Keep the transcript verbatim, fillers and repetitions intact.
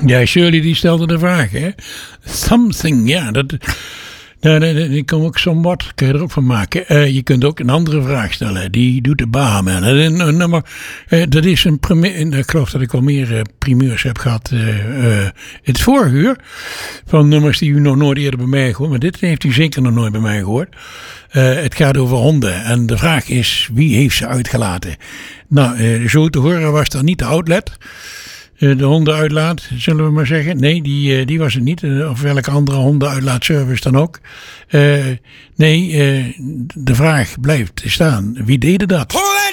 Ja, Shirley die stelde de vraag, hè. Something, ja, dat... Nou, die kan ook somewhat, kun je er ook van maken. Uh, je kunt ook een andere vraag stellen. Die doet de Bahaman. Een, een nummer, uh, dat is een primeur. Ik geloof dat ik al meer uh, primeurs heb gehad. Uh, uh, het vorige uur. Van nummers die u nog nooit eerder bij mij gehoord. Maar dit heeft u zeker nog nooit bij mij gehoord. Uh, het gaat over honden. En de vraag is, wie heeft ze uitgelaten? Nou, uh, zo te horen was dat niet de outlet. De hondenuitlaat, zullen we maar zeggen. Nee, die, die was het niet. Of welke andere hondenuitlaatservice dan ook. Uh, nee, uh, de vraag blijft staan. Wie deed dat?